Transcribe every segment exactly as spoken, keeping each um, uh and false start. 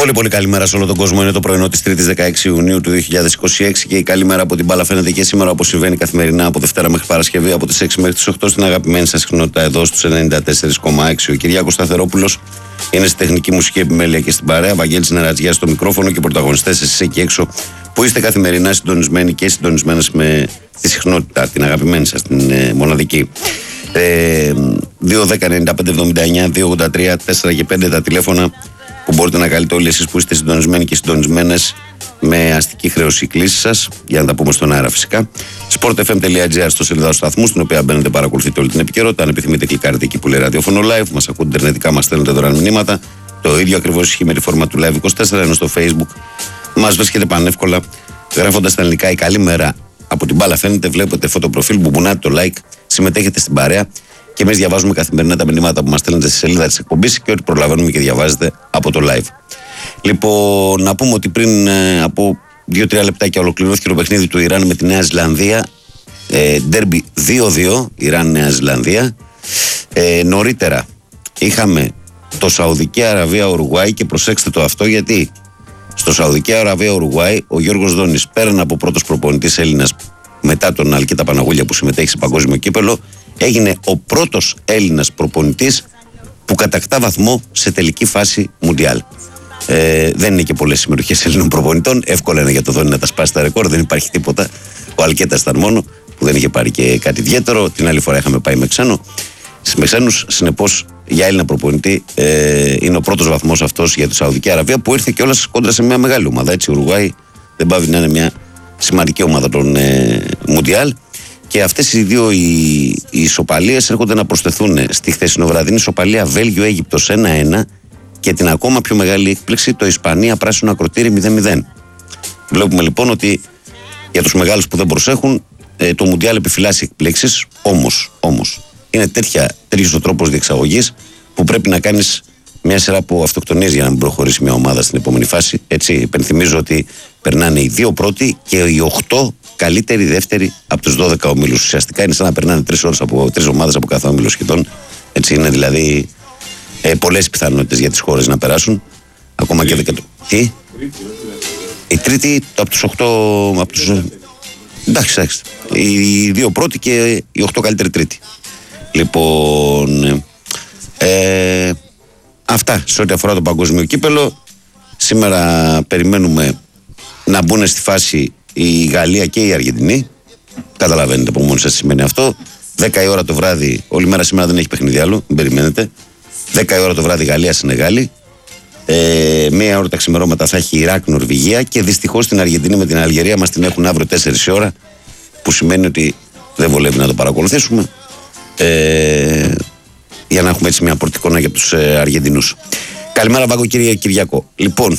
Πολύ πολύ καλημέρα σε όλο τον κόσμο. Είναι το πρωινό της Τρίτης δεκαέξι Ιουνίου του δύο χιλιάδες είκοσι έξι και η καλημέρα από την μπάλα φαίνεται και σήμερα, όπως συμβαίνει καθημερινά από Δευτέρα μέχρι Παρασκευή, από τις έξι μέχρι τις οκτώ στην αγαπημένη σας συχνότητα εδώ στους ενενήντα τέσσερα κόμμα έξι. Ο Κυριάκος Σταθερόπουλος είναι στη τεχνική μουσική επιμέλεια και στην παρέα. Βαγγέλης Νερατζιάς στο μικρόφωνο και πρωταγωνιστές εσείς εκεί έξω που είστε καθημερινά συντονισμένοι και συντονισμένες με τη συχνότητα, την αγαπημένη σας, την ε, μοναδική. Ε, δύο δέκα ενενήντα πέντε εβδομήντα εννιά δύο ογδόντα τρία τέσσερα και πέντε τα τηλέφωνα που μπορείτε να καλείτε όλοι εσείς που είστε συντονισμένοι και συντονισμένες με αστική χρέωση κλήση σας, για να τα πούμε στον αέρα φυσικά. sportfm.gr στο σελίδα του σταθμού, στην οποία μπαίνετε, παρακολουθείτε όλη την επικαιρότητα. Αν επιθυμείτε, κλικάρετε εκεί που λέει ραδιόφωνο live, μας ακούτε ιντερνετικά, μας στέλνετε δωρεάν μηνύματα. Το ίδιο ακριβώς ισχύει με τη φόρμα του live είκοσι τέσσερα, ενώ στο facebook μας βρίσκεται πανεύκολα γράφοντας τα ελληνικά η καλή μέρα από την μπάλα. Φαίνεται, βλέπετε φωτοπροφίλ, μπουμπουνάτε το like, συμμετέχετε στην παρέα. Και εμείς διαβάζουμε καθημερινά τα μηνύματα που μας στέλνετε στη σελίδα της εκπομπής και ό,τι προλαβαίνουμε και διαβάζετε από το live. Λοιπόν, να πούμε ότι πριν ε, από δύο τρία λεπτάκια ολοκληρώθηκε το παιχνίδι του Ιράν με τη Νέα Ζηλανδία. Ε, ντέρμπι δύο δύο, Ιράν-Νέα Ζηλανδία. Ε, νωρίτερα είχαμε το Σαουδική Αραβία-Ουρουγουάη και προσέξτε το αυτό, γιατί στο Σαουδική Αραβία-Ουρουγουάη ο Γιώργος Δόνης, πέραν από πρώτος προπονητής Έλληνας μετά τον Αλκίτα Παναγούλια που συμμετέχει σε παγκόσμιο κύπελο, έγινε ο πρώτος Έλληνας προπονητής που κατακτά βαθμό σε τελική φάση Μουντιάλ. Ε, δεν είναι και πολλές συμμετοχές Έλληνων προπονητών. Εύκολα είναι για το Δόνη να τα σπάσει τα ρεκόρ, δεν υπάρχει τίποτα. Ο Αλκέτας ήταν μόνο που δεν είχε πάρει και κάτι ιδιαίτερο. Την άλλη φορά είχαμε πάει με ξένο. Με ξένους, συνεπώς για Έλληνα προπονητή ε, είναι ο πρώτος βαθμός αυτός για τη Σαουδική Αραβία, που ήρθε κιόλας κόντρα σε μια μεγάλη ομάδα. Έτσι, η Ουρουγουάη δεν πάβει να είναι μια σημαντική ομάδα των ε, Μουντιάλ. Και αυτές οι δύο οι, οι ισοπαλίες έρχονται να προσθεθούν στη χθεσινοβραδινή ισοπαλία Βέλγιο-Αίγυπτος ένα ένα και την ακόμα πιο μεγάλη έκπληξη, το Ισπανία-Πράσινο Ακροτήρι μηδέν μηδέν. Βλέπουμε λοιπόν ότι για τους μεγάλους που δεν προσέχουν, ε, το Μουντιάλ επιφυλάσσει εκπλήξεις, όμως, όμως είναι τέτοια τέτοιος ο τρόπος διεξαγωγής που πρέπει να κάνεις μια σειρά από αυτοκτονίες για να μην προχωρήσει μια ομάδα στην επόμενη φάση. Έτσι, υπενθυμίζω ότι περνάνε οι δύο πρώτοι και οι οκτώ καλύτεροι δεύτεροι από τους δώδεκα ομίλους. Ουσιαστικά είναι σαν να περνάνε τρεις ώρες από τρεις ομάδες από κάθε όμιλο σχεδόν. Έτσι, είναι δηλαδή ε, πολλές πιθανότητες για τις χώρες να περάσουν. Ακόμα και δεκατό. Τι? Η τρίτη από τους οκτώ. Από τους... Εντάξει, εντάξει. Οι δύο πρώτοι και οι οκτώ καλύτεροι τρίτη. Λοιπόν. Ε, αυτά σε ό,τι αφορά το παγκόσμιο κύπελο. Σήμερα περιμένουμε να μπουν στη φάση η Γαλλία και η Αργεντινή. Καταλαβαίνετε από μόνοι σας τι σημαίνει αυτό. δέκα η ώρα το βράδυ, όλη μέρα σήμερα δεν έχει παιχνίδι άλλο, μην περιμένετε. δέκα η ώρα το βράδυ Γαλλία-Σενεγάλη. Ε, μία ώρα τα ξημερώματα θα έχει Ιράκ-Νορβηγία και δυστυχώς την Αργεντινή με την Αλγερία μας την έχουν αύριο τέσσερις η ώρα. Που σημαίνει ότι δεν βολεύει να το παρακολουθήσουμε. Ε, για να έχουμε έτσι μια πορτικόνα για τους ε, Αργεντινούς. Καλημέρα, Βάγκο, κύριε Κυριακό. Λοιπόν,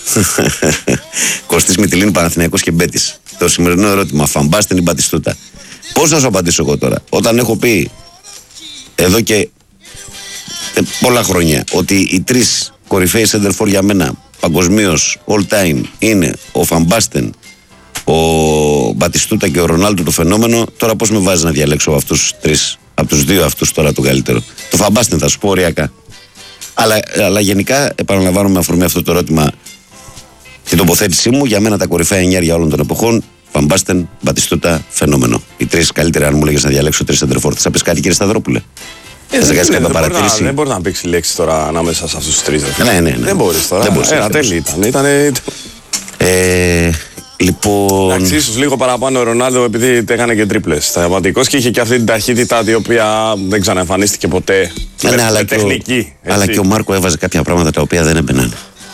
Κωστής Μυτιλίνη, Παναθηναϊκός και Μπέτης. Το σημερινό ερώτημα, Φαμπάστεν ή Μπατιστούτα. Πώς να σου απαντήσω εγώ τώρα, όταν έχω πει εδώ και ε, πολλά χρόνια ότι οι τρεις κορυφαίοι σέντερφορ για μένα παγκοσμίως all time είναι ο Φαμπάστεν, ο Μπατιστούτα και ο Ρονάλντο το φαινόμενο. Τώρα πώς με βάζει να διαλέξω από αυτούς τους τρεις, από τους δύο αυτούς τώρα τον καλύτερο? Το Φαμπάστεν θα σου πω οριακά. Αλλά, αλλά γενικά, επαναλαμβάνω με αφορμή αυτό το ερώτημα την τοποθέτησή μου, για μένα τα κορυφαία εννιάρια όλων των εποχών, Φαμπάστεν, Μπατιστούτα, φαινόμενο. Οι τρεις καλύτεροι, αν μου λέγες να διαλέξω τρεις σεντερφόρ. Θα πεις κάτι, κύριε Σταυρόπουλε? Ε, δεν, δεν, δεν, μπορεί να, δεν μπορεί να παίξει λέξη τώρα ανάμεσα σε αυτούς τους τρεις. Ναι, ναι, ναι. Δεν μπορείς τώρα. Δεν μπορείς, Ένα τέλειο ήταν. ήταν... Ε, λοιπόν. Εντάξει, ίσως λίγο παραπάνω ο Ρονάλντο επειδή έκανε και τρίπλες. Σταματικός και είχε και αυτή την ταχύτητα η οποία δεν ξαναεμφανίστηκε ποτέ. Ναι, με, ναι, αλλά, τεχνική, και ο, αλλά και ο Μάρκο έβαζε κάποια πράγματα τα οποία δεν έμπαιναν.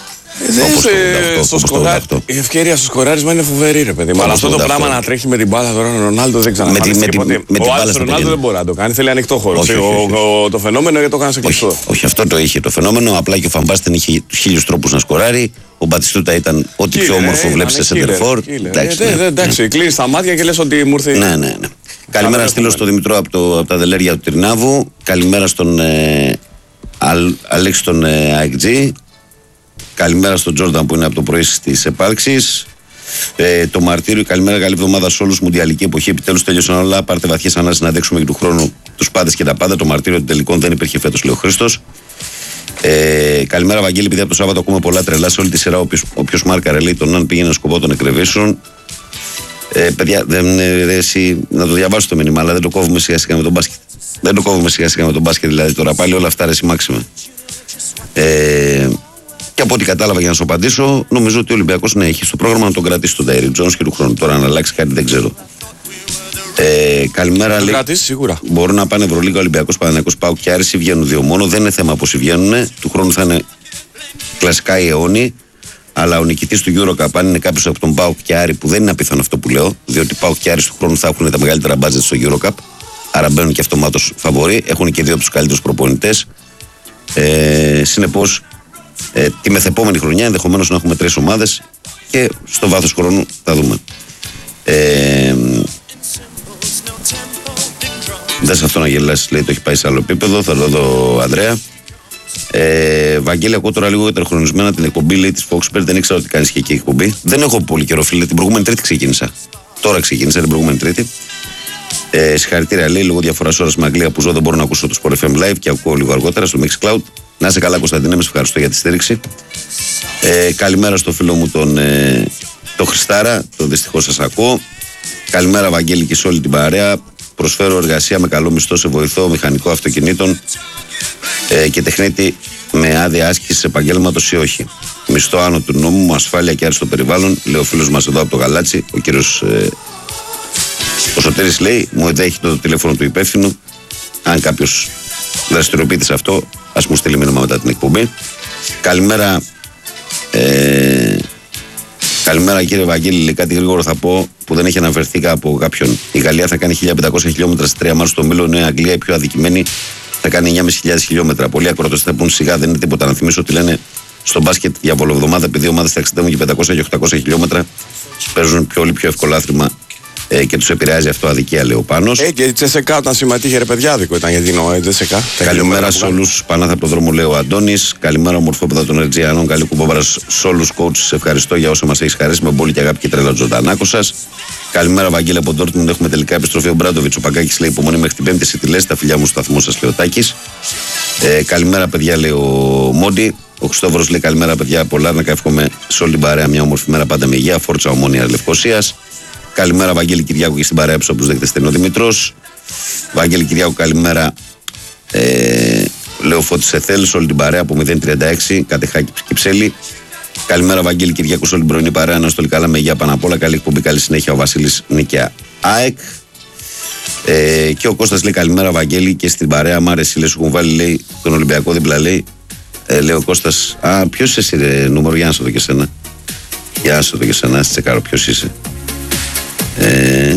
Η ευκαιρία στο σκοράρισμα είναι φοβερή, ρε παιδί. Αλλά αυτό το πράγμα να τρέχει με την μπάλα τώρα ο Ρονάλντο δεν ξαναεμφανίστηκε ποτέ. Ο άλλος Ρονάλντο δεν μπορεί να το κάνει. Θέλει ανοιχτό χώρο. Το φαινόμενο γιατί το κάνει σε κλειστό. Όχι, αυτό το είχε το φαινόμενο. Απλά και ο Φαμπάστεν είχε τους χίλιους τρόπους να σκοράρει. Ο Μπατιστούτα ήταν ό,τι πιο όμορφο βλέπει σε σεντερφόρ. Εντάξει, κλείνει τα μάτια και λες ότι μου ήρθε. Ναι, ναι. Καλημέρα, στείλω στον Δημητρό από τα Δελέρια του Τυρνάβου. Καλημέρα στον Αλέξη τον Αεκτζή. Καλημέρα στον Τζόρνταν που είναι από το πρωί της επάρξης. Ε, το μαρτύριο, καλημέρα, καλή εβδομάδα σε όλους. Μουντιαλική εποχή, επιτέλους τέλειωσαν όλα. Πάρτε βαθιές ανάσεις να αντέξουμε και του χρόνου τους πάντες και τα πάντα. Το μαρτύριο των τελικών δεν υπήρχε φέτος, λέει ο Χρήστος. Ε, καλημέρα, Βαγγέλη. Επειδή από το Σάββατο ακούμε πολλά τρελά σε όλη τη σειρά. Όποιο μάρκαρε λέει τον αν πήγαινε σκοπό των εκρεβήσεων. Ε, παιδιά, δεν είναι εσύ να το διαβάσω το μήνυμα, αλλά δεν το κόβουμε σιγά σιγά με τον μπάσκετ. Δεν το κόβουμε σιγά σιγά με τον μπάσκετ, δηλαδή τώρα πάλι όλα αυτά ρε σημάξιμα. Ε, και από ό,τι κατάλαβα για να σου απαντήσω, νομίζω ότι ο Ολυμπιακός ναι, έχει στο πρόγραμμα να τον κρατήσει τον Ντάιρι Τζόνς και του χρόνου. Τώρα να αλλάξει κάτι δεν ξέρω. Ε, καλημέρα, λέει. Κρατήσει, σίγουρα. Μπορούν να πάνε Ευρωλίγα, Ολυμπιακός, Παναθηναϊκός, ΠΑΟΚ και Άρης, βγαίνουν δύο μόνο. Δεν είναι θέμα πώς βγαίνουν. Του χρόνου θα είναι κλασικά οι αιώνιοι. Αλλά ο νικητής του EuroCup, αν είναι κάποιος από τον ΠΑΟΚ και Άρη, που δεν είναι απίθανο αυτό που λέω, διότι ΠΑΟΚ και Άρη του χρόνου θα έχουν τα μεγαλύτερα μπάτζετ στο EuroCup. Άρα μπαίνουν και αυτομάτως φαβορί. Έχουν και δύο από τους καλύτερους προπονητές. Ε, συνεπώς, ε, τη μεθεπόμενη χρονιά ενδεχομένως να έχουμε τρεις ομάδες και στο βάθος χρόνου θα δούμε. Ε, δεν σε αυτό να γελάσεις, λέει, το έχει πάει σε άλλο επίπεδο. Θα το δω, Ανδρέα. Ε, Βαγγέλη, ακούω τώρα λίγο ετερχρονισμένα την εκπομπή, λέει, της Foxbet. Δεν ήξερα ότι κάνεις και εκεί εκπομπή. Δεν έχω πολύ καιρό, φίλε. Την προηγούμενη Τρίτη ξεκίνησα. Τώρα ξεκίνησα την προηγούμενη Τρίτη. Ε, συγχαρητήρια, λέει, λόγω διαφοράς ώρας με Αγγλία που ζω δεν μπορώ να ακούσω το Sport εφ εμ Live και ακούω λίγο αργότερα στο Mixcloud. Να είσαι καλά, Κωνσταντίνε, με ευχαριστώ για τη στήριξη. Ε, καλημέρα στο φίλο μου τον, ε, τον Χριστάρα, τον δυστυχώς σας ακούω. Καλημέρα, Βαγγέλη, και σε όλη την παρέα. Προσφέρω εργασία με καλό μισθό σε βοηθό μηχανικό αυτοκινήτων ε, και τεχνίτη με άδεια άσκηση επαγγέλματος ή όχι. Μισθό άνω του νόμου μου, ασφάλεια και άριστο περιβάλλον, λέει ο φίλος μας εδώ από το Γαλάτσι, ο κύριος ε, ο Σωτήρης, λέει, μου έχει το τηλέφωνο του υπεύθυνου. Αν κάποιος δραστηριοποιείται σε αυτό, ας μου στείλει μήνυμα μετά την εκπομπή. Καλημέρα, ε, καλημέρα κύριε Βαγγέλη, λέει, κάτι γρήγορο θα πω που δεν έχει αναφερθεί από κάποιον. Η Γαλλία θα κάνει χίλια πεντακόσια χιλιόμετρα σε τρία μάρς στο Μήλο, ενώ η Αγγλία, η πιο αδικημένη, θα κάνει εννιά χιλιάδες πεντακόσια χιλιόμετρα. Πολλοί ακρότες θα πούν σιγά, δεν είναι τίποτα. Να θυμίσω ότι λένε στο μπάσκετ για βολοβδομάδα, επειδή οι ομάδες ταξιδεύουν και πεντακόσια και οχτακόσια χιλιόμετρα, παίζουν πιο, όλοι πιο εύκολο άθλημα ε, και τους επηρεάζει αυτό αδικία, λέει ο Πάνος. Ε, και η Τσεσεκά όταν συμμετείχε, ρε παιδιά, δικό ήταν για την Τσεσεκά. Καλημέρα σε όλους. Πανάθα από τον δρόμο, λέει ο Αντώνης. Καλημέρα, ομορφόπεδα των Ερτζιανών. Καλή κουμπόβαρα σε όλους coach. Σε ευχαριστώ για όσα μας έχεις χαρίσει με πολύ και αγάπη και τρέλα Τζορτανάκο σας. Καλημέρα, Βαγγέλη, από τον Ντόρτμουντ. Έχουμε τελικά επιστροφή. Ο Μπράντοβιτς, ο Παγκάκης, λέει, υπομονή μέχρι την Πέμπτη. Τι λες, τα φιλιά μου στο σταθμό σας, λέει ο Τάκης. Ε, καλημέρα, παιδιά, λέει ο Μόντι. Ο Χριστόφορος, λέει, καλημέρα, παιδιά. Πολλά να εύχομαι σε όλη την παρέα μια όμορφη μέρα, πάντα με υγεία. Φόρτσα, Ομόνια, Λευκοσίας. Καλημέρα, Βαγγέλη Κυριάκου, και στην παρέα που δέχεται στενό Δημητρός. Βαγγέλη Κυριάκου, καλημέρα. Ε, λέω Φώτης Εθέλ, σε όλη την παρέα από μηδέν τριάντα έξι, Κατεχάκη Κυψέλη. Καλημέρα, Βαγγέλη Κυριάκου, σε όλη την πρωινή παρέα. Να στολεί καλά με υγεία πάνω απ' όλα. Καλή εκπομπή, καλή συνέχεια. Ο Βασίλης Νίκαια ΑΕΚ. Ε, και ο Κώστας, λέει, καλημέρα, Βαγγέλη, και στην παρέα. Μ' άρεσε, λέει, σου έχουν βάλει, λέει, τον Ολυμπιακό δίπλα, λέει. Ε, λέει ο Κώστας, α, ποιος είσαι εσύ, ρε, νούμερο, για να σε δω και σένα. Για να σε δω και σένα, σε τσεκάρω, ποιος είσαι. Ε,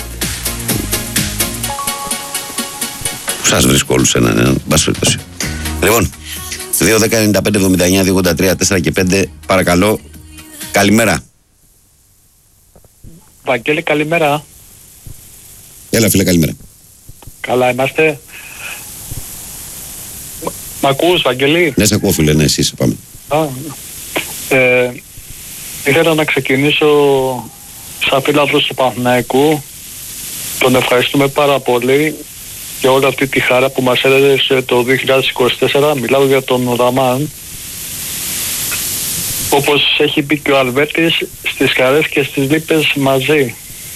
που σας βρίσκω όλους έναν, έναν, μπας περιπτώσει. Λοιπόν, δύο δέκα ενενήντα πέντε εβδομήντα εννιά δύο ογδόντα τρία τέσσερα και πέντε, παρακαλώ, καλημέρα. Βαγγέλη, καλημέρα. Έλα, φίλε, καλημέρα. Καλά είμαστε. Μ' ακούς, Βαγγέλη? Ναι, σε ακούω, φίλε, ναι, εσύ, πάμε. Α, ε, ήθελα να ξεκινήσω σαν φίλαθλος του Παναθηναϊκού. Τον ευχαριστούμε πάρα πολύ για όλη αυτή τη χαρά που μας έδωσε το δύο χιλιάδες είκοσι τέσσερα. Μιλάω για τον Ραμάν. Όπως έχει πει και ο Αλβέρτης, στις χαρές και στις λύπες μαζί.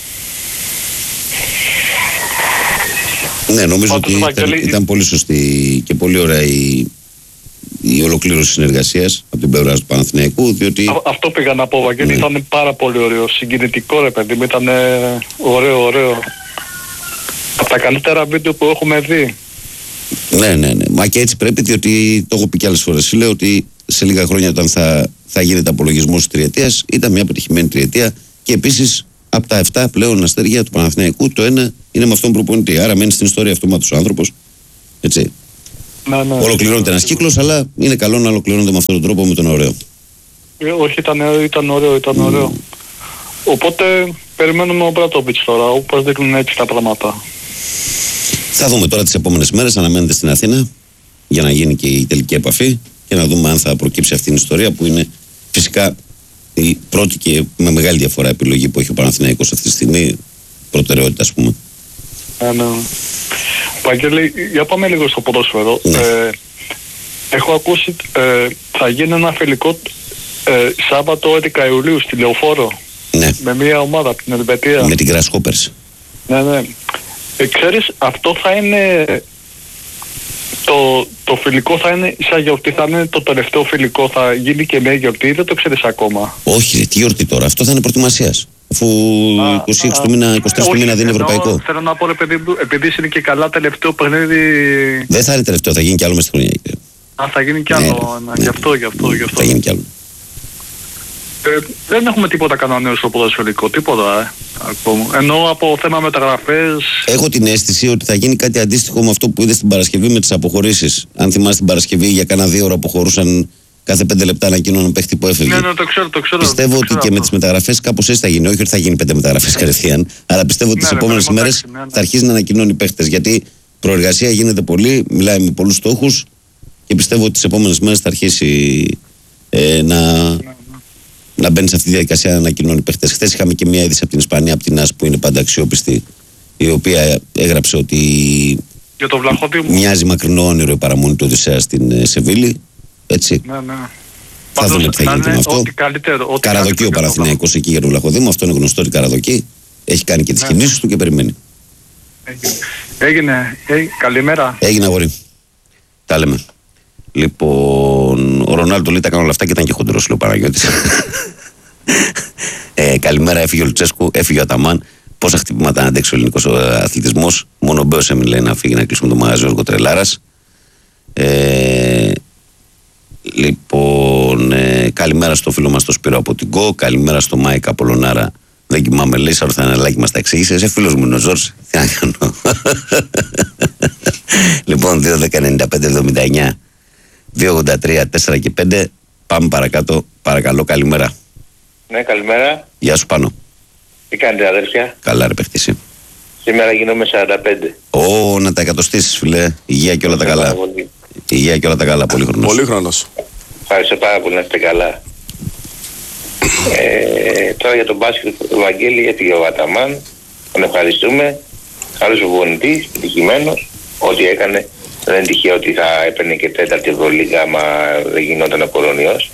Ναι, νομίζω ότι ήταν, ήταν πολύ σωστή και πολύ ωραία η, η ολοκλήρωση συνεργασίας από την πλευρά του Παναθηναϊκού, διότι... Α, αυτό πήγα να πω, Βαγγέλη, ναι. Ήταν πάρα πολύ ωραίο, συγκινητικό, ρε παιδί μου, ήταν ωραίο, ωραίο. Από τα καλύτερα βίντεο που έχουμε δει. Ναι, ναι, ναι, μα και έτσι πρέπει, διότι το έχω πει και άλλες φορές, λέω ότι σε λίγα χρόνια όταν θα, θα γίνεται απολογισμός της τριετίας, ήταν μια αποτυχημένη τριετία και επίσης από τα επτά πλέον αστέρια του Παναθηναϊκού, το ένα είναι με αυτόν προπονητή. Άρα μένει στην ιστορία αυτομάτως ο άνθρωπος. Έτσι. Ναι, ναι. Ολοκληρώνεται ένας κύκλος, αλλά είναι καλό να ολοκληρώνεται με αυτόν τον τρόπο, με τον ωραίο. Ε, όχι, ήταν, ήταν ωραίο, ήταν mm. ωραίο. Οπότε περιμένουμε ο Μπράντοβιτς τώρα, όπως δείχνουν έτσι τα πράγματα. Θα δούμε τώρα τις επόμενες μέρες, αναμένεται στην Αθήνα για να γίνει και η τελική επαφή και να δούμε αν θα προκύψει αυτή την ιστορία που είναι φυσικά η πρώτη και με μεγάλη διαφορά επιλογή που έχει ο Παναθηναϊκός αυτή τη στιγμή, προτεραιότητα, ας πούμε. Ε, ναι. Βαγγέλη, για πάμε λίγο στο ποδόσφαιρο. Ναι. Ε, έχω ακούσει ε, θα γίνει ένα φιλικό ε, Σάββατο έντεκα Ιουλίου στη Λεωφόρο. Ναι. Με μια ομάδα από την Ελβετία. Με την Grasshoppers. Ναι, ναι. Ε, ξέρεις, αυτό θα είναι... Το, το φιλικό θα είναι σαν γιορτή, θα είναι το τελευταίο φιλικό, θα γίνει και μια γιορτή, δεν το ξέρεις ακόμα. Όχι, τι γιορτή τώρα, αυτό θα είναι προετοιμασίας. Αφού είκοσι έξι του μήνα, είκοσι τρεις του μήνα δεν είναι ευρωπαϊκό. Θέλω να πω, επειδή, επειδή είναι και καλά τελευταίο παιχνίδι. Δεν θα είναι τελευταίο, θα γίνει κι άλλο μες στη χρονιά. Α, θα γίνει κι άλλο. Ναι, ναι, γι' αυτό, γι' αυτό, γι' αυτό. Θα γίνει κι άλλο. Ε, δεν έχουμε τίποτα κανένα στο ποδοσφαιρικό, τίποτα ε, ακόμα. Ενώ από θέμα μεταγραφές... Έχω την αίσθηση ότι θα γίνει κάτι αντίστοιχο με αυτό που είδες την Παρασκευή με τις αποχωρήσεις. Αν θυμάσαι την Παρασκευή, για κάνα δύο ώρα αποχωρούσαν κάθε πέντε λεπτά να κοινώνουν παίχτη που έφευγε. Ναι, ναι, το ξέρω, το ξέρω. Πιστεύω το ότι ξέρω και αυτό. με τις μεταγραφές κάπως έτσι θα γίνει. Όχι ότι θα γίνει πέντε μεταγραφές κατευθείαν, αλλά πιστεύω ότι ναι, τις ναι, επόμενες ναι, ημέρες ναι, ναι. θα αρχίσει να ανακοινώνει παίχτες. Γιατί προεργασία γίνεται πολύ, μιλάει με πολλούς στόχους και πιστεύω ότι τις επόμενες μέρες θα αρχίσει ε, να. Ναι, ναι. να μπαίνει σε αυτή τη διαδικασία να ανακοινώνει παίχτες. Χθες είχαμε και μια είδηση από την Ισπανία, από την ΑΣ που είναι πάντα αξιόπιστη, η οποία έγραψε ότι για το Βλαχώτη μου. Μοιάζει μακρινό όνειρο η παραμονή του Οδυσσέα στην Σεβίλη. Έτσι. Ναι, ναι. Θα δούμε τι θα γίνει με αυτό. Ό,τι καλύτερο, ό,τι Καραδοκεί ο Παναθηναϊκός εκεί για το Βλαχοδήμο, αυτό είναι γνωστό ότι καραδοκεί. Έχει κάνει και τις ναι. κινήσεις του και περιμένει. Έγινε. Έγινε. Έγινε. Καλημέρα. Έγινε αγόρι. Τα λέμε. Λοιπόν, ο Ρονάλντο λέει τα έκανε όλα αυτά και ήταν και χοντρός, λέει ο Παναγιώτης. ε, καλημέρα, έφυγε ο Λουτσέσκου, έφυγε ο Αταμάν. Πόσα χτυπήματα να αντέξει ο ελληνικός αθλητισμός. Μόνο ο Μπέος έμεινε, λέει, να φύγει να κλείσουμε το μαγαζί ο Γιώργο Τρελάρας. Ε, λοιπόν, ε, καλημέρα στο φίλο μας το Σπύρο από την Γκο. Καλημέρα στο Μάικα Πολωνάρα. Δεν κοιμάμαι, λέει, σαν Ορθανελάκη μας τα εξήγησε. Είσαι φίλος μου, είναι ο Ζόρς. Τι να κάνω. Λοιπόν, δύο δέκα ενενήντα πέντε εβδομήντα εννιά δύο ογδόντα τρία τέσσερα και πέντε. Πάμε παρακάτω. Παρακαλώ, καλημέρα. Ναι, καλημέρα. Γεια σου, Πάνο. Τι κάνετε, αδέρφια? Καλά, ρε παιχτήση. Σήμερα γίνομαι σαράντα πέντε. Ω, να τα εκατοστήσεις, φιλέ. Υγεία και όλα τα καλά. Πολύ. Υγεία και όλα τα καλά. Πολύχρονος. Πολύχρονος. Ευχαριστώ πάρα πολύ, να είστε καλά. ε, τώρα για τον μπάσκετ του Βαγγέλη έφυγε ο Βαταμάν. Τον ευχαριστούμε. Καλός προπονητής, επιτυχημένος. Ό,τι έκανε. Δεν είναι τυχαίο ότι θα έπαιρνε και τέταρτη Ευρωλίγα άμα δεν γινόταν ο κορονοϊός.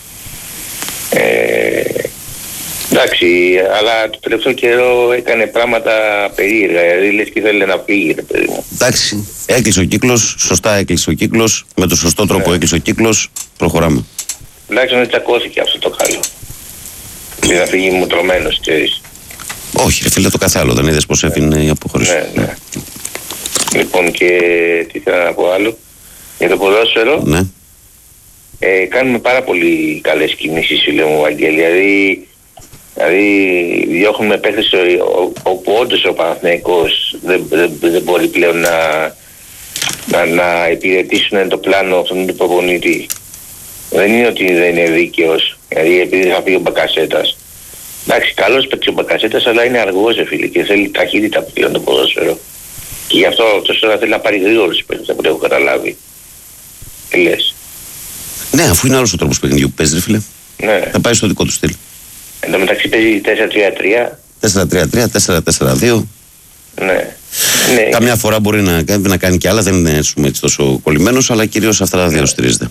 Ε, εντάξει, αλλά το τελευταίο καιρό έκανε πράγματα περίεργα. Δηλαδή λες και θέλει να φύγει, ρε παιδί μου. Εντάξει, έκλεισε ο κύκλος, σωστά έκλεισε ο κύκλος. Με τον σωστό τρόπο ναι. έκλεισε ο κύκλος. Προχωράμε. Τουλάχιστον δεν τσακώθηκε αυτό το καλό. Και να φύγει μου τρωμένος, ξέρεις. Όχι, ρε φίλε, το κάθε άλλο. Δεν είδες πως έφυγε η αποχώρηση. Ναι, ναι. Λοιπόν, και τι θέλω να πω άλλο. Για το ποδόσφαιρο. Ναι. Ε, κάνουμε πάρα πολύ καλές κινήσεις, φίλε μου, Βαγγέλη. Δηλαδή, δηλαδή διώχνουμε παίχτες όπου όντως ο Παναθηναϊκός δεν, δεν, δεν μπορεί πλέον να, να, να υπηρετήσουν το πλάνο αυτόν του προπονητή. Δεν είναι ότι δεν είναι δίκαιος, δηλαδή επειδή θα φύγει ο Μπακασέτας. Εντάξει, καλός παίκτης ο Μπακασέτας, αλλά είναι αργός, φίλε, και θέλει ταχύτητα πλέον το ποδόσφαιρο. Και γι' αυτό αυτός τώρα θέλει να πάρει γρήγορους παίκτες, από ό,τι έχω καταλάβει. Τι λες? Ναι, αφού είναι άλλος ο τρόπος παιχνιδιού που παίζει, ρε φίλε. Ναι. Θα πάει στο δικό του στυλ. Εν τω μεταξύ παίζει τέσσερα τρία τρία. τέσσερα τρία τρία, τέσσερα τέσσερα δύο. Ναι. ναι. Καμιά φορά μπορεί να, να κάνει και άλλα, δεν είναι πούμε, έτσι τόσο κολλημένος, αλλά κυρίως αυτά τα δύο ναι. στηρίζεται.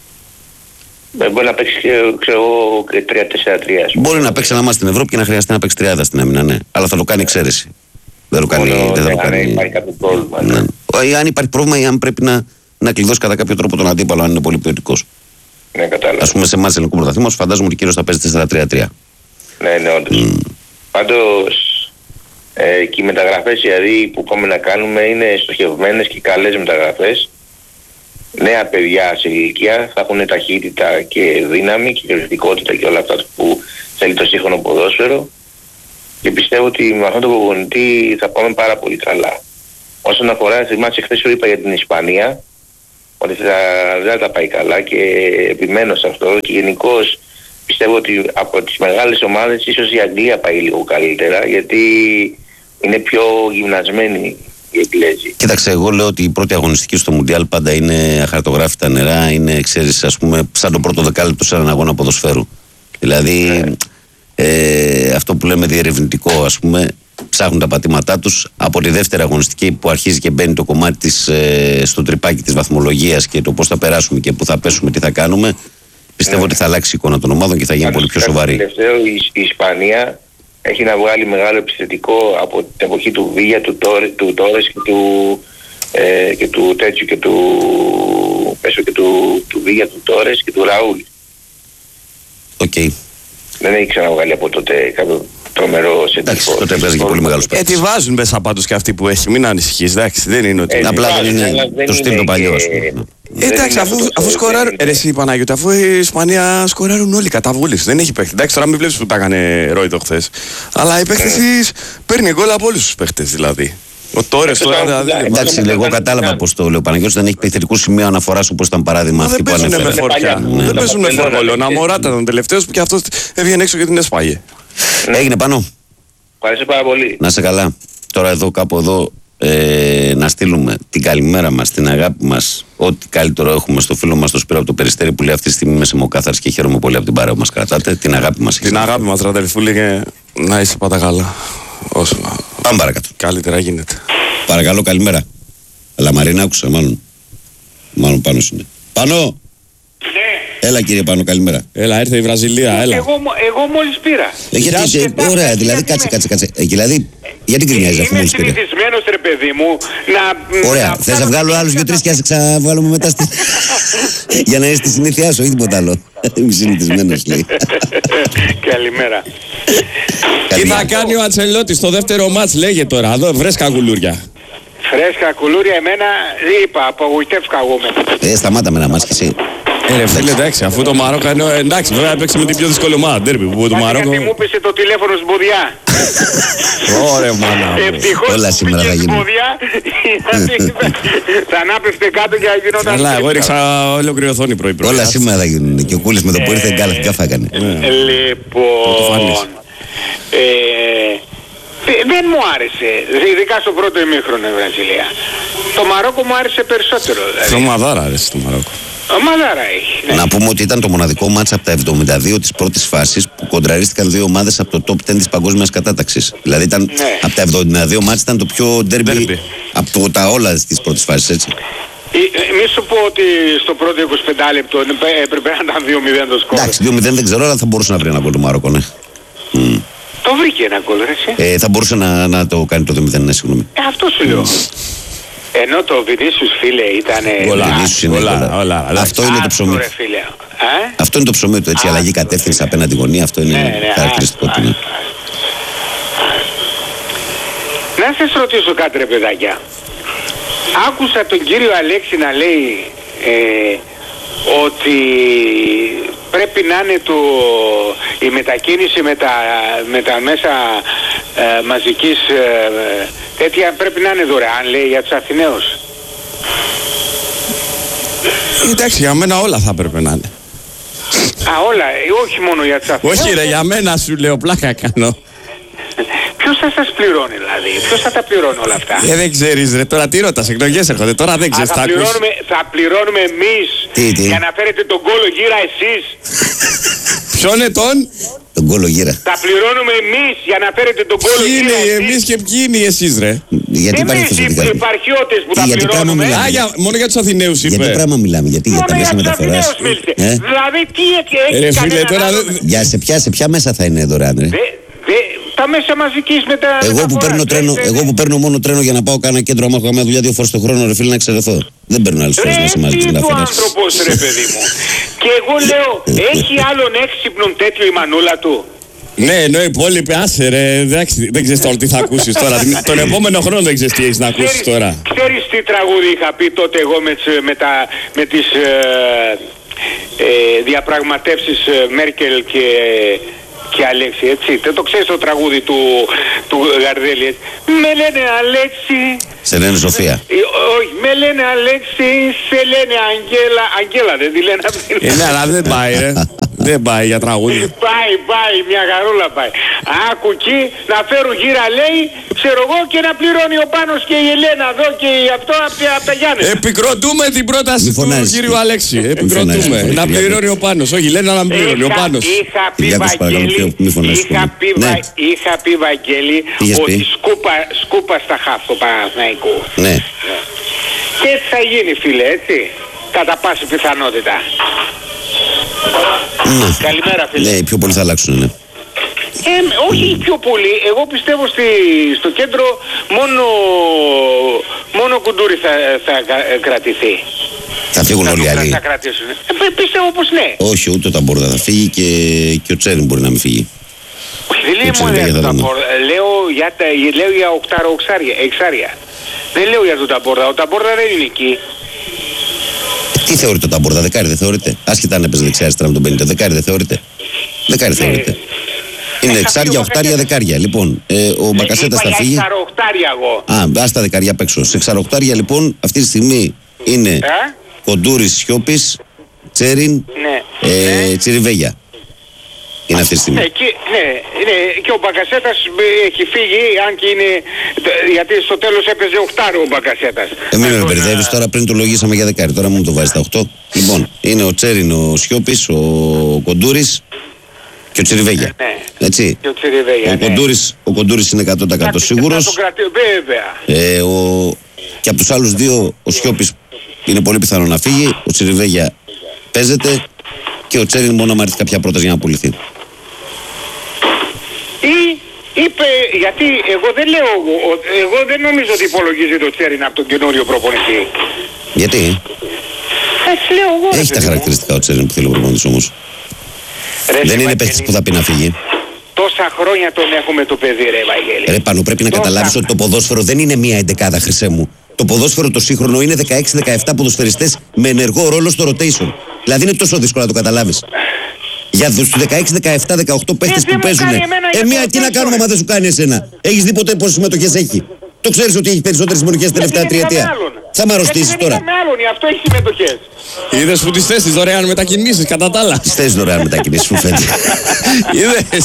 Ε, μπορεί να παίξει ξέρω εγώ και τρία τέσσερα τρία. Μπορεί να παίξει ένα μάτι στην Ευρώπη και να χρειαστεί να παίξει τριάδα στην άμυνα, ναι. Αλλά θα το κάνει εξαίρεση. Δεν το κάνει. Μόνο, δεν θα ναι, το κάνει. Αν υπάρχει κάποιο πρόβλημα. Ναι. Ναι. Αν υπάρχει πρόβλημα ή αν πρέπει να, να κλειδώσει κατά κάποιο τρόπο τον αντίπαλο, αν είναι πολύ ποιοτικός. Ναι, κατάλαβα. Ας πούμε σε εμάς ελληνικού πρωταθλήματος, φαντάζομαι ότι κυρίως θα παίζει τέσσερα τρία τρία. Ναι, ναι, όντως. Mm. Πάντως, ε, και οι μεταγραφές δηλαδή που πάμε να κάνουμε είναι στοχευμένες και καλές μεταγραφές. Νέα παιδιά σε ηλικία θα έχουν ταχύτητα και δύναμη και κριτικότητα και όλα αυτά που θέλει το σύγχρονο ποδόσφαιρο. Και πιστεύω ότι με αυτόν τον προπονητή θα πάμε πάρα πολύ καλά. Όσον αφορά, θυμάσαι χθες σου είπα για την Ισπανία, ότι θα, δεν θα τα πάει καλά και επιμένω σε αυτό. Και γενικώς πιστεύω ότι από τις μεγάλες ομάδες ίσως η Αγγλία πάει λίγο καλύτερα, γιατί είναι πιο γυμνασμένη η Εγγλέζη. Κοίταξε, εγώ λέω ότι η πρώτη αγωνιστική στο Μουντιάλ πάντα είναι αχαρτογράφητα νερά, είναι, ξέρεις, ας πούμε, σαν το πρώτο δεκάλεπτο σε έναν αγώνα ποδοσφαίρου. Δηλαδή, ναι. ε, αυτό που λέμε διερευνητικό, ας πούμε, ψάχνουν τα πατήματά τους. Από τη δεύτερη αγωνιστική που αρχίζει και μπαίνει το κομμάτι της, ε, στο τρυπάκι της βαθμολογίας και το πώς θα περάσουμε και πού θα πέσουμε, τι θα κάνουμε, πιστεύω ότι θα αλλάξει η εικόνα των ομάδων και θα γίνει Ά, πολύ πιο σοβαρή. Τελευταίο, η, η Ισπανία έχει να βγάλει μεγάλο επιθετικό από την εποχή του Βίγια, του, Τόρε, του Τόρες και του, ε, και του τέτοιου και του, πέσω και του, του Βίγια, του Τόρες και του Ραούλ. Οκ. Okay. Δεν έχει ξαναβγάλει από τότε κάποιο τρομερό σεντριφόρ. Τότε έπαιζε και πολύ μεγάλος παίκτης. Ε, τη βάζουν μέσα πάντως και αυτοί που έχει, μην ανησυχείς, εντάξει, δεν είναι ότι... Ε, απλά δεν είναι το στυλ το παλιό. Ε, εντάξει, αφού, αφού σκοράρουν. Ρε, εσύ Παναγιώτη, αφού η Ισπανία σκοράρουν όλοι κατά βούληση. Δεν έχει παίχτη. Εντάξει, τώρα μην βλέπεις που τα έκανε Ρόιτο χθες. Αλλά η παίχτη της παίρνει γκολ από όλους τους παίχτες δηλαδή. Ο Τόρες τώρα δηλαδή. Εντάξει, εγώ κατάλαβα πως το λέω. Ο Παναγιώτης δεν έχει επιθετικού σημείο αναφοράς όπως ήταν παράδειγμα αυτή που ανέφερε. Δεν παίζουν με φορτιά. Δεν παίζουν με φορτιά. Να Μωράτα ήταν ο τελευταίος που και αυτός έβγαινε έξω και την έσπαγε. Έγινε Πανώ. Ευχαριστώ πάρα πολύ. Να σε καλά. Τώρα εδώ κάπου εδώ ε, να στείλουμε την καλημέρα μας, την αγάπη μας, ό,τι καλύτερο έχουμε στο φίλο μας στο Σπύρο από το Περιστέρι που λέει αυτή τη στιγμή είμαι σε Μοκάθαρης και χαίρομαι πολύ από την παρέα που μας κρατάτε. Την αγάπη μας. Την αγάπη μας, ραδελφούλη, και να είσαι πάντα καλά. Όσο... Πάμε παρακάτω. Καλύτερα γίνεται. Παρακαλώ, καλημέρα. Αλλά Μαρίνα, άκουσα, μάλλον. Μάλλον πάνω είναι. Πανώ! Ναι. Έλα κύριε Πανώ, καλημέρα. Έλα, ήρθε η Βραζιλία, έλα. Εγώ, εγώ μόλις πήρα. Ε, γιατί, σε, ωραία, δηλαδή, κάτσε, κάτσε, κάτσε. Ε, δηλαδή, γιατί γκρινιάζεις αφού μόλις πήρα. Είμαι συνηθισμένος, ρε παιδί μου, να... Ωραία, να θες να βγάλω άλλους δύο-τρεις και να σε ξαναβάλουμε μετά στη... για να είσαι στη συνήθειά σου, ή τίποτα άλλο. Είμαι συνηθισμένος, λέει. Καλημέρα. Τι θα κάνει ο Αντσελότη στο δεύτερο μάτς, λέγε τώρα, εδώ, βρέσκα κουλούρια. Φρέσκα κουλούρια, εμένα είπα, απογοητεύκα εγώ με. Ε, σταμάτα με να μας και εσύ. Ε, ρε φίλε, εντάξει, αφού το Μαρόκο είναι. Εντάξει, βέβαια έπαιξε με την πιο δύσκολη ομάδα. Ντέρμπι που το Μαρόκο. Γιατί μου πέσε το τηλέφωνο στην ποδιά. Ωραία, μάνα. Ευτυχώς όλα σήμερα θα γίνουν. Θα ανάπευτε κάτω και θα γινόταν. Καλά, εγώ έριξα ολόκληρη οθόνη πρωί-πρωί. Όλα σήμερα θα γίνουν. Και ο Κούλης με το που ήρθε γκάφα έκανε. Λοιπόν. Δεν μου άρεσε, ειδικά στο πρώτο ημίχρονο η Βραζιλία. Το Μαρόκο μου άρεσε περισσότερο. Το Μαδάρα άρεσε το Μαρόκο. Μαδάρα έχει. Ναι. Να πούμε ότι ήταν το μοναδικό μάτς από τα εβδομήντα δύο της πρώτης φάσης που κοντραρίστηκαν δύο ομάδες από το top δέκα της παγκόσμιας κατάταξης. Δηλαδή ήταν, ναι. Από τα εβδομήντα δύο μάτς ήταν το πιο ντέρμπι από το, τα όλα της πρώτης φάσης, έτσι. Μη σου πω ότι στο πρώτο είκοσι πέντε λεπτό έπρεπε να ήταν δύο μηδέν το σκορ. Εντάξει, δύο μηδέν δεν ξέρω, αλλά θα μπορούσε να βρει ένα γκολ το Μαρόκο, ναι. Mm. Το βρήκε ένα γκολ, ρε. Ε, θα μπορούσε να, να το κάνει το δύο μηδέν, ναι, συγγνώμη. Ε, αυτό σου λέω. Ενώ το Βινίσιους, φίλε, ήταν... Όλα, αυτό είναι το ψωμί του. Αυτό είναι το ψωμί του, έτσι, αλλαγή κατεύθυνση απέναντι γωνία, αυτό είναι χαρακτηριστικό του. Να σας ρωτήσω κάτι, ρε παιδάκια. Άκουσα τον κύριο Αλέξη να λέει ε, ότι πρέπει να είναι το, η μετακίνηση με τα, με τα μέσα ε, μαζικής ε, τέτοια πρέπει να είναι δωρεάν, λέει, για τους Αθηναίους. Εντάξει, για μένα όλα θα πρέπει να είναι. Α, όλα, όχι μόνο για τους Αθηναίους. Όχι ρε, για μένα σου λέω, πλάκα κάνω. Ποιος θα σας πληρώνει δηλαδή, ποιος θα τα πληρώνει όλα αυτά. Ε, δεν ξέρεις ρε, τώρα τι ρωτάς, εκλογές έρχονται, τώρα δεν ξέρεις. Α, θα, πληρώνουμε, θα πληρώνουμε εμείς τι, τι. για να φέρετε τον κόλο γύρα εσείς. Ποιον είναι τον? Τον κόλο γύρα. Θα πληρώνουμε εμείς για να φέρετε τον κόλο ποιοι γύρα εσείς. Εμείς και ποιοι είναι εσείς ρε? Γιατί εμείς οι επαρχιώτες που θα πληρώνουμε. Α, για, μόνο για τους Αθηναίους είπε. Για τι πράγμα μιλάμε, γιατί για τα μέσα μεταφοράς. Ε? Δηλαδή τι έχει κανένα άλλο. Για σε ποια, σε ποια μέσα θα είναι δωρεάν ρε? Τα μέσα μαζικής μετα... εγώ, που παίρνω τρένο, εγώ που παίρνω μόνο τρένο για να πάω κάνα κέντρο άμα έχω καμία δουλειά δύο φορές το χρόνο ρε φίλε να εξαιρεθώ. Δεν παίρνω άλλες φορές μέσα μαζικής μεταφοράς. Τι του άνθρωπος ρε παιδί μου. Και εγώ λέω, έχει άλλον έξυπνον τέτοιο η μανούλα του? Ναι, ενώ οι υπόλοιποι άσε ρε, εντάξει, δεν ξέρεις τώρα τι θα ακούσεις τώρα. Τον επόμενο χρόνο δεν ξέρεις τι έχεις να ακούσεις τώρα. Ξέρεις τι τραγούδι είχα πει τότε εγώ με, με, τα, με τις ε, ε, διαπραγματεύσεις Μέρκελ και... και Αλέξη, έτσι, δεν το ξέρεις το τραγούδι του, του Γαρδέλη, έτσι. Με λένε Αλέξη... Σε λένε Σοφία. Όχι, με λένε Αλέξη, σε λένε Αγγέλα, Αγγέλα δεν τη λένε αυτή. Ε, ναι, αλλά δεν πάει ρε. Δεν πάει για τραγούδι. Πάει, πάει, μια χαρούλα πάει. Άκου εκεί να φέρουν γύρα λέει, ξέρω εγώ, και να πληρώνει ο Πάνος και η Ελένα εδώ και αυτό από τα, απ' τα Γιάννενα. Επικροτούμε την πρόταση Μη του φωνάζεις. κύριου Αλέξη. φωνάζεις, Επικροτούμε. πολύ Να κυρία. πληρώνει ο Πάνος. Όχι, λένε να μην πληρώνει ο Είχα- Πάνος. Είχα πει Κυριάκος, παρακαλώ, Βαγγέλη, μη φωνάζεις είχα πολύ. πει, Ναι. Βα- είχα πει Βαγγέλη Τι είχες ότι πει? σκούπα, σκούπα στα χαφ του Παναθηναϊκού. Ναι. Και έτσι θα γίνει φίλε, έτσι. Κατά πάση πιθανότητα. Καλημέρα φίλε. Ναι, οι πιο πολλοί θα αλλάξουν, ναι. Ε, όχι πιο πολύ. Εγώ πιστεύω στη, στο κέντρο μόνο, μόνο Κουντούρη θα, θα κα- κρατηθεί. Θα φύγουν Θα όλοι οι το- άλλοι. Θα κρατήσουν. Ε, πι- πιστεύω πως ναι. Όχι, ούτε ο Ταμπόρδα θα φύγει και, και ο Τσέριν μπορεί να μην φύγει. Όχι, δεν λέω Έτσι, μόνο δεν για θα τον δούμε. Ταμπόρδα. Λέω για, τα- λέω για οκτάρο οξάρια, εξάρια. Δεν λέω για τον Ταμπόρδα. Ο Ταμπόρδα δεν είναι εκεί. Τι θεωρείται ο Ταμπόρδα, δεκάρι δεν θεωρείται. Άσχετα αν έπαιζε δεξιά αριστερά με τον πενήντα, δεκάρι δεν θεωρείται. Δεκάρι θεωρείται. Είναι θα εξάρια, φύγει ο οχτάρια, Μπακασέτας. δεκάρια. Λοιπόν, ε, ο Μπακασέτα θα φύγει. Είπα για οκτάρια εγώ. Α, ας τα δεκάρια απ' έξω. Σε εξαροχτάρια λοιπόν αυτή τη στιγμή είναι Ε? Κοντούρης, Σιώπης, Τσέριν, Ναι. ε, Ναι. Τσιριβέγια. Είναι αυτή τη στιγμή. Εκεί, ναι, ναι, και ο Μπακασέτας ε, έχει φύγει, αν και είναι, γιατί στο τέλος έπαιζε οκτάρο ο Μπακασέτας. Ε, μην με τον, μπερδεύεις, ε, τώρα πριν το λογίσαμε για δεκάρι, τώρα μου το βάζει τα οκτώ. Λοιπόν, είναι ο Τσέριν, ο Σιώπης, ο Κοντούρης και ο Τσιριβέγια. Ναι. Έτσι. Και ο Τσιριβέγια, Ο ναι. Κοντούρης, ο Κοντούρης είναι εκατό τοις εκατό Να- σίγουρος. να τον κρατήσω, βέβαια. Ε, ο... Και από τους άλλους δύο, ο Σιώπης είναι πολύ πιθανό να φύγει, ο Τσιριβέγια παίζεται και ο Τσέριν μόνο να έρθει κάποια πρόταση για να πουληθεί. Ή είπε, γιατί εγώ δεν λέω, ο- εγώ δεν νομίζω ότι υπολογίζει το Τσέριν από τον καινούριο προπονητή. Γιατί Έτσι λέω εγώ. ρε έχει τα παιδί μου. χαρακτηριστικά ο Τσέριν που θέλει ο προπονητής όμως. Ρε, Δεν είναι Βαγγέλη, παίχτης που θα πει να φύγει. Τόσα χρόνια τον έχουμε το παιδί ρε Βαγγέλη. Ρε Πάνο, πρέπει να Τόσα- καταλάβεις ότι το ποδόσφαιρο δεν είναι μία εντεκάδα, χρυσέ μου. Το ποδόσφαιρο το σύγχρονο είναι δεκαέξι δεκαεπτά ποδοσφαιριστές με ενεργό ρόλο στο rotation. Δηλαδή είναι τόσο δύσκολο να το καταλάβεις. Για τους δεκαέξι δεκαεπτά δεκαοκτώ παίχτες δεν που μου παίζουν. κάνει εμένα Ε, για μία το τι να rotation, κάνουμε ρε. άμα δεν σου κάνει εσένα. Έχεις δει ποτέ πόσες συμμετοχές έχει. Το ξέρεις ότι έχει περισσότερες συμμετοχές την τελευταία Γιατί δεν τριετία. είχαμε άλλον. Θα με αρρωστήσεις Γιατί τώρα. δεν είχαμε άλλον, γι' αυτό έχει συμμετοχές. Είδες που τις θέσεις δωρεάν μετακινήσεις κατά τα άλλα. Τις θέσεις δωρεάν μετακινήσεις μου φαίνεται. Είδες.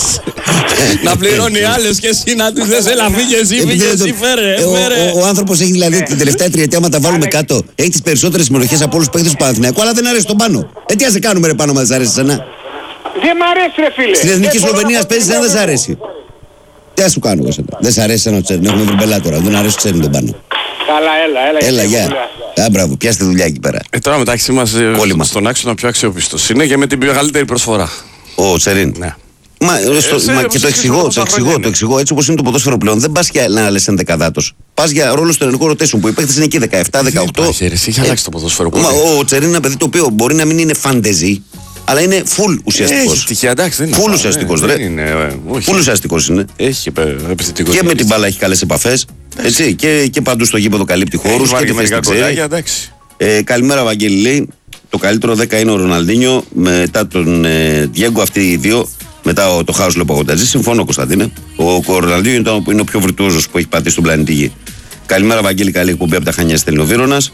Να πληρώνει άλλες και εσύ να τις δες. Έλα φύγε εσύ, Επειδή φύγε δεν εσύ, το- φέρε, ε, ο- φέρε. ο- Ο άνθρωπος έχει δηλαδή την τελευταία τριετία, άμα τα βάλουμε κάτω, έχει τις περισσότερες συμμετοχές από όλους τους παίχτες του Παναθηναϊκού, αλλά δεν αρέσει τον Πάνο. Ε, τι ας σε κάνουμε ρε Πάνο, μα δεν σ' αρέσει εσένα. Δεν μ' αρέσει ρε φίλε. Στην εθνική Δεν μπορώ Σλοβενία να παίζει, πω αν δεν σ' τίποτα. αρέσει. Τι ας σου κάνω εγώ εσένα. Δεν σ' αρέσει εσένα ο Τσέριν, έχουμε βρει μπελά τώρα. Δεν αρέσει ο Τσέριν τον Πάνο. Καλά, έλα, έλα. Έλα, γιατί γεια. δουλειά. Α, μπράβο, πιάστε δουλειά εκεί πέρα. Ε, τώρα μεταξύ μας ε, Κόλλημα. στον άξονα πιο αξιόπιστος είναι και με την μεγαλύτερη προσφορά. Ο Τσέριν. Ναι. Μα, ε, στο- σε- μα σε- και το σε- εξηγώ, σε- το σε- εξηγώ, χρόνια το εξηγώ. Έτσι όπως είναι το ποδόσφαιρο πλέον, δεν πας για να λες ενδεκαδάτος. Πας για ρόλο στο ελληνικό rotation που οι παίχτες είναι εκεί δεκαεπτά δεκαοκτώ. Δεν υπάρχει, ρε, εσύ, έχει αλλάξει το ποδόσφαιρο πολύ. Μα ο Τσέριν είναι ένα παιδί το οποίο μπορεί να μην είναι φαντεζή, αλλά είναι full ουσιαστικός. Έχει τυχαία, εντάξει, δεν είναι. Φουλ Ε, ουσιαστικός, δεν ρε. είναι, ε, όχι. Full ουσιαστικός είναι. Έχει ε, επιθετικό. Και με στοιχείο. την μπάλα έχει καλές επαφές. Έτσι, και, και παντού στο γήπεδο καλύπτει Έχει χώρους βάλει και και τη θέση μερικά την ξέρει. γκολάκια, εντάξει. Ε, καλημέρα, Βαγγέλη. Λέει το καλύτερο δέκα είναι ο Ροναλντίνιο. Μετά τον ε, Διέγκο, αυτοί οι δύο. Μετά ο, το χάος λέει ο Παγωτατζής. Συμφωνώ, Κωνσταντίνε. Ο, ο Ροναλντίνιο είναι, το, είναι ο πιο βρυτούζος που έχει πατήσει στον πλανήτη Γη. Καλημέρα, Βαγγέλη. Καλή εκπομπή από τα Χανιά, στέλνει ο Βύρονας.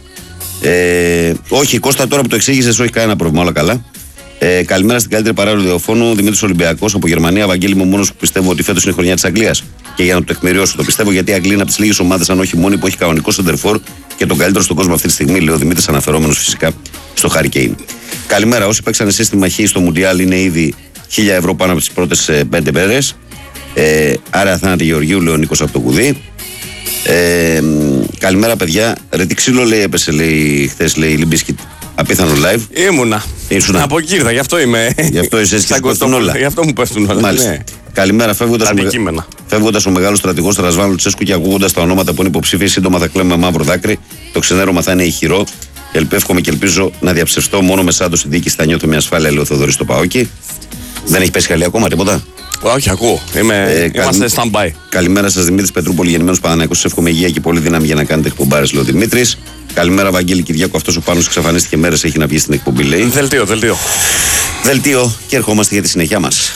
Ε, όχι, Κώστα, τώρα που το εξήγησες, όχι κανένα πρόβλημα, όλα καλά. Ε, καλημέρα στην καλύτερη παράγωγη ραδιοφώνου, Δημήτρης Ολυμπιακός από Γερμανία. Βαγγέλη, είμαι ο μόνος που πιστεύω ότι φέτος είναι η χρονιά της Αγγλίας. Και για να το τεκμηριώσω, το πιστεύω γιατί η Αγγλία είναι από τις λίγες ομάδες, αν όχι μόνη, που έχει κανονικό σεντερφόρ και τον καλύτερο στον κόσμο αυτή τη στιγμή, λέει ο Δημήτρης, αναφερόμενος φυσικά στο Harry Kane. Καλημέρα, όσοι παίξανε σύστημα Χ στο Μουντιάλ είναι ήδη χίλια ευρώ πάνω από τις πρώτες ε, πέντε μέρες. Ε, άρα θάνατη Γεωργίου, λέει ο Νίκος από το Κουδί. Ε, καλημέρα, παιδιά. Ρε, τι ξύλο λέει έπεσε, λέει χθες, λέει η Λιμπίσκιτ. Απίθανο live. Ήμουνα. Ήσουνα. Από εκεί ήρθα, γι' αυτό είμαι. Γι' αυτό εσύ Σαν και πέφτουν Κωστόπουλο, όλα. Γι' αυτό μου πέφτουν όλα. Μάλιστα. Ναι. Καλημέρα, φεύγοντας ο, μεγα... Αντικείμενα. φεύγοντας ο μεγάλος στρατηγός Ρασβάνου Τσέσκου και ακούγοντας τα ονόματα που είναι υποψήφιοι, σύντομα θα κλαίμε μαύρο δάκρυ. Το ξενέρωμα θα είναι ηχηρό. Ελπεύχομαι και ελπίζω να διαψευστώ μόνο με Σάντο στην διοίκηση. Θα νιώθω μια ασφάλεια, λέει ο Θοδωρής στο Παόκι. Δεν έχει πέσει χαλή ακόμα τίποτα. Όχι, ακούω. Είμαι... Ε, Είμαστε καλη- stand-by. Καλημέρα σας, Δημήτρης Πετρούπολη, γεννημένος Παναθηναϊκός. Σας εύχομαι υγεία και πολύ δύναμη για να κάνετε εκπομπάρες, λέει ο Δημήτρης. Καλημέρα, Βαγγέλη Κυριάκου. Αυτός ο Πάνος εξαφανίστηκε μέρες, έχει να βγει στην εκπομπή, λέει. Δελτίο, δελτίο. Δελτίο και ερχόμαστε για τη συνέχεια μας.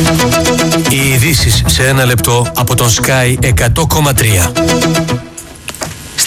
Οι ειδήσεις σε ένα λεπτό από τον Sky εκατό κόμμα τρία.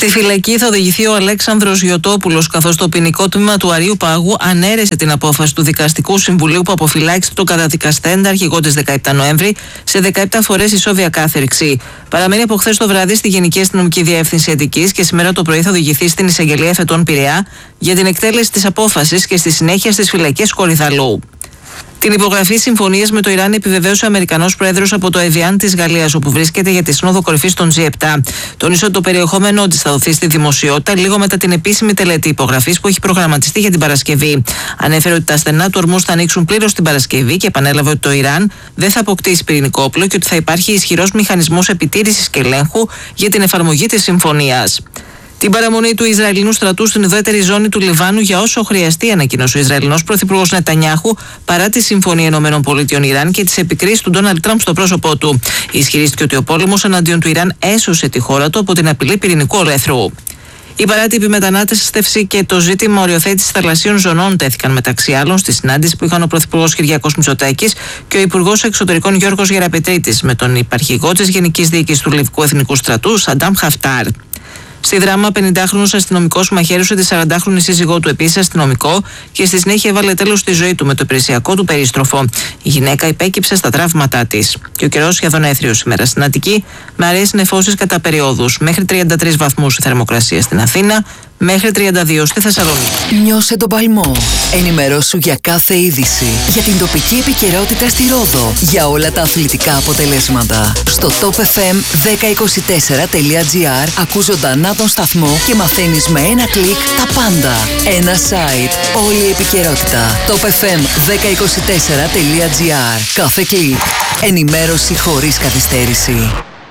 Στη φυλακή θα οδηγηθεί ο Αλέξανδρος Γιωτόπουλος, καθώς το ποινικό τμήμα του Αρείου Πάγου ανέρεσε την απόφαση του Δικαστικού Συμβουλίου που αποφυλάκησε τον καταδικαστέντα αρχηγό της δεκαεπτά Νοέμβρη σε δεκαεπτά φορές ισόβια κάθερξη. Παραμένει από χθες το βράδυ στη Γενική Αστυνομική Διεύθυνση Αττικής και σήμερα το πρωί θα οδηγηθεί στην Εισαγγελία Εφετών Πειραιά για την εκτέλεση της απόφασης και στη συνέχεια στις φυλακές Κορυδαλού. Την υπογραφή συμφωνίας με το Ιράν επιβεβαίωσε ο Αμερικανός Πρόεδρος από το Εβιάν της Γαλλίας, όπου βρίσκεται για τη Σύνοδο Κορυφής των τζι επτά. Τόνισε ότι το περιεχόμενό της θα δοθεί στη δημοσιότητα λίγο μετά την επίσημη τελετή υπογραφής που έχει προγραμματιστεί για την Παρασκευή. Ανέφερε ότι τα στενά του ορμούς θα ανοίξουν πλήρως την Παρασκευή και επανέλαβε ότι το Ιράν δεν θα αποκτήσει πυρηνικό όπλο και ότι θα υπάρχει ισχυρός μηχανισμός επιτήρησης και ελέγχου για την εφαρμογή της συμφωνίας. Την παραμονή του Ισραηλινού στρατού στην ουδέτερη ζώνη του Λιβάνου για όσο χρειαστεί, ανακοίνωσε ο Ισραηλινός Πρωθυπουργός Νετανιάχου παρά τη Συμφωνία ΗΠΑ Ιράν και τις επικρίσεις του Ντόναλντ Τραμπ στο πρόσωπό του. Ισχυρίστηκε ότι ο πόλεμος εναντίον του Ιράν έσωσε τη χώρα του από την απειλή πυρηνικού ολέθρου. Η παράτυπη μετανάστευση και το ζήτημα οριοθέτησης θαλασσίων ζωνών τέθηκαν μεταξύ άλλων στη συνάντηση που είχαν ο Πρωθυπουργός Κυριάκος Μητσοτάκης και ο Υπουργός Εξωτερικών Γιώργος Γεραπετρίτης με τον υπαρχηγό της Γενικής Διοίκησης του Λιβικού Εθνικού Στρατού, Σαντάμ Χαφτάρ. Στη δράμα, πενηντάχρονος αστυνομικός μαχαίρωσε τη σαραντάχρονη σύζυγό του, επίσης αστυνομικό, και στη συνέχεια έβαλε τέλος στη ζωή του με το υπηρεσιακό του περίστροφο. Η γυναίκα υπέκυψε στα τραύματά της. Και ο καιρός σχεδόν έθριος σήμερα στην Αττική, με αραιές νεφώσεις κατά περιόδους. Μέχρι τριάντα τρεις βαθμούς η θερμοκρασία στην Αθήνα, μέχρι τριάντα δύο στη Θεσσαλονίκη. Νιώσε τον παλμό. Ενημερώσου για κάθε είδηση. Για την τοπική επικαιρότητα στη Ρόδο. Για όλα τα αθλητικά αποτελέσματα. Στο top f m δέκα είκοσι τέσσερα τελεία τζι άρ ακούς ζωντανά τον σταθμό και μαθαίνεις με ένα κλικ τα πάντα. Ένα site. Όλη η επικαιρότητα. top f m δέκα είκοσι τέσσερα τελεία τζι άρ. Κάθε κλικ. Ενημέρωση χωρίς καθυστέρηση.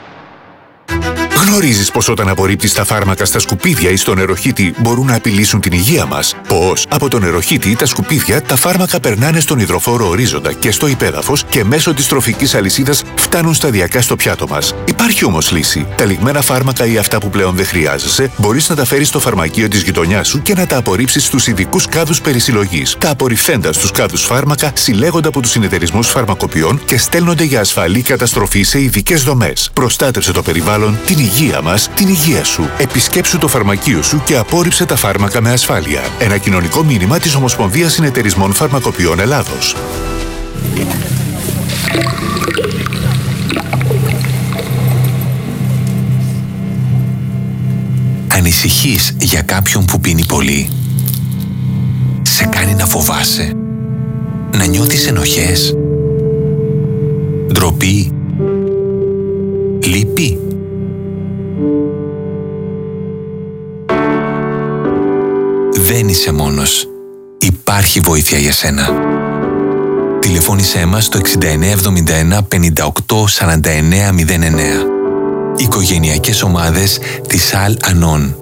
Γνωρίζεις πως όταν απορρίπτεις τα φάρμακα στα σκουπίδια ή στο νεροχύτη μπορούν να απειλήσουν την υγεία μας? Πως από το νεροχύτη ή τα σκουπίδια τα φάρμακα περνάνε στον υδροφόρο ορίζοντα και στο υπέδαφος και μέσω της τροφικής αλυσίδας φτάνουν σταδιακά στο πιάτο μας. Υπάρχει όμως λύση. Τα λιγμένα φάρμακα ή αυτά που πλέον δεν χρειάζεσαι μπορείς να τα φέρεις στο φαρμακείο της γειτονιάς σου και να τα απορρίψεις στους ειδικούς κάδους περισυλλογής. Τα απορριφθέντα στους κάδους φάρμακα συλλέγονται από τους συνεταιρισμούς φαρμακοποιών και στέλνονται για ασφαλή καταστροφή σε ειδικές δομές. Προστάτευσε το περιβάλλον, την υγεία μας, την υγεία σου. Επισκέψου το φαρμακείο σου και απόρριψε τα φάρμακα με ασφάλεια. Ένα κοινωνικό μήνυμα της Ομοσπονδίας Συνεταιρισμών Φαρμακοποιών Ελλάδος. Ανησυχείς για κάποιον που πίνει πολύ? Σε κάνει να φοβάσαι? Να νιώθεις ενοχές? Ντροπή? Λύπη? Δεν είσαι μόνος. Υπάρχει βοήθεια για σένα. Τηλεφώνησέ μας στο εξήντα εννέα εβδομήντα ένα πενήντα οκτώ σαράντα εννέα μηδέν εννέα. Οικογενειακές ομάδες της Al-Anon.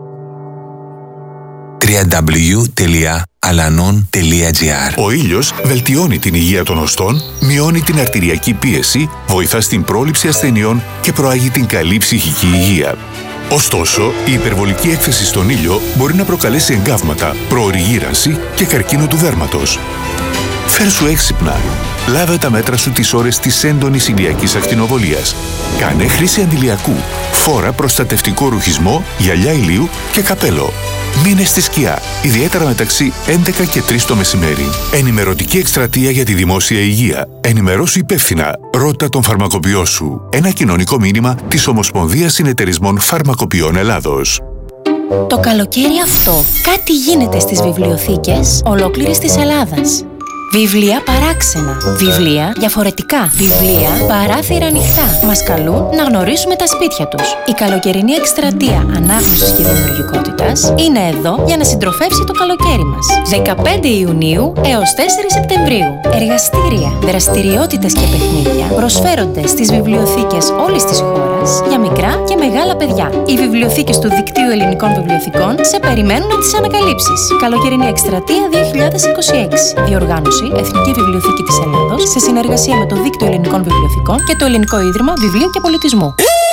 double-u double-u double-u τελεία alanon τελεία τζι άρ. Ο ήλιος βελτιώνει την υγεία των οστών, μειώνει την αρτηριακή πίεση, βοηθά στην πρόληψη ασθενειών και προάγει την καλή ψυχική υγεία. Ωστόσο, η υπερβολική έκθεση στον ήλιο μπορεί να προκαλέσει εγκάβματα, προωρή γύρανση και καρκίνο του δέρματος. Φέρσου έξυπνα. Λάβε τα μέτρα σου τις ώρες της έντονης ηλιακής ακτινοβολίας. Κάνε χρήση αντιλιακού. Φόρα προστατευτικό ρουχισμό, γυαλιά ηλίου και καπέλο. Μείνε στη σκιά, ιδιαίτερα μεταξύ έντεκα και τρεις το μεσημέρι. Ενημερωτική εκστρατεία για τη δημόσια υγεία. Ενημερώσου υπεύθυνα. Ρώτα τον φαρμακοποιό σου. Ένα κοινωνικό μήνυμα της Ομοσπονδίας Συνεταιρισμών Φαρμακοποιών Ελλάδος. Το καλοκαίρι αυτό κάτι γίνεται στις βιβλιοθήκες ολόκληρης της Ελλάδας. Βιβλία παράξενα. Βιβλία διαφορετικά. Βιβλία παράθυρα ανοιχτά. Μας καλούν να γνωρίσουμε τα σπίτια τους. Η καλοκαιρινή εκστρατεία ανάγνωσης και δημιουργικότητας είναι εδώ για να συντροφεύσει το καλοκαίρι μας. δεκαπέντε Ιουνίου έως τέσσερις Σεπτεμβρίου. Εργαστήρια, δραστηριότητες και παιχνίδια προσφέρονται στις βιβλιοθήκες όλης της χώρας για μικρά και μεγάλα παιδιά. Οι βιβλιοθήκες του Δικτύου Ελληνικών Βιβλιοθηκών σε περιμένουν να τις ανακαλύψεις. Καλοκαιρινή εκστρατεία δύο χιλιάδες είκοσι έξι. Διοργάνωση Εθνική Βιβλιοθήκη της Ελλάδος σε συνεργασία με το Δίκτυο Ελληνικών Βιβλιοθηκών και το Ελληνικό Ίδρυμα Βιβλίου και Πολιτισμού.